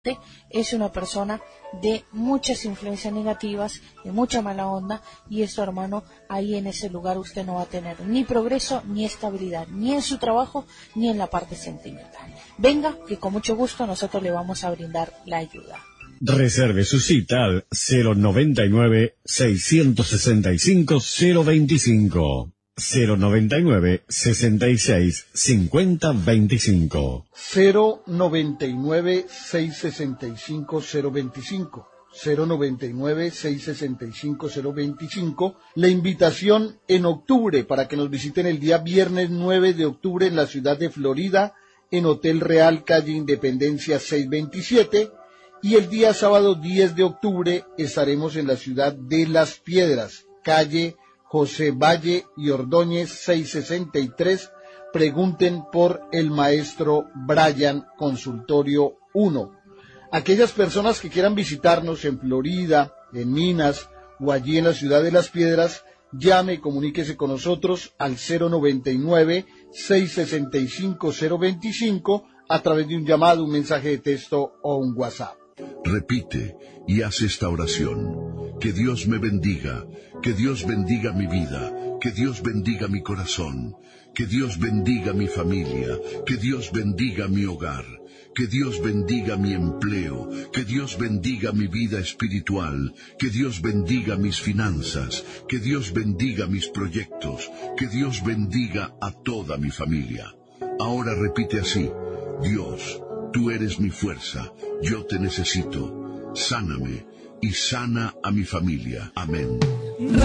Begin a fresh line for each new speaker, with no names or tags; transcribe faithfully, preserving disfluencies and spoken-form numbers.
es una persona de muchas influencias negativas, de mucha mala onda, y esto, hermano, ahí en ese lugar usted no va a tener ni progreso, ni estabilidad, ni en su trabajo, ni en la parte sentimental. Venga, que con mucho gusto nosotros le vamos a brindar la ayuda.
Reserve su cita al cero noventa y nueve, seiscientos sesenta y cinco, cero veinticinco. cero noventa y nueve, sesenta y seis, cincuenta veinticinco.
cero noventa y nueve, seiscientos sesenta y cinco, cero veinticinco. cero noventa y nueve, seiscientos sesenta y cinco, cero veinticinco. La invitación en octubre para que nos visiten el día viernes nueve de octubre en la ciudad de Florida, en Hotel Real, calle Independencia seiscientos veintisiete. Y el día sábado diez de octubre estaremos en la ciudad de Las Piedras, calle José Valle y Ordóñez seiscientos sesenta y tres. Pregunten por el maestro Brian, consultorio uno. Aquellas personas que quieran visitarnos en Florida, en Minas o allí en la ciudad de Las Piedras, llame y comuníquese con nosotros al cero noventa y nueve, seiscientos sesenta y cinco, cero veinticinco a través de un llamado, un mensaje de texto o un WhatsApp.
Repite y haz esta oración. Que Dios me bendiga, que Dios bendiga mi vida, que Dios bendiga mi corazón, que Dios bendiga mi familia, que Dios bendiga mi hogar, que Dios bendiga mi empleo, que Dios bendiga mi vida espiritual, que Dios bendiga mis finanzas, que Dios bendiga mis proyectos, que Dios bendiga a toda mi familia. Ahora repite así: Dios, tú eres mi fuerza, yo te necesito. Sáname y sana a mi familia. Amén.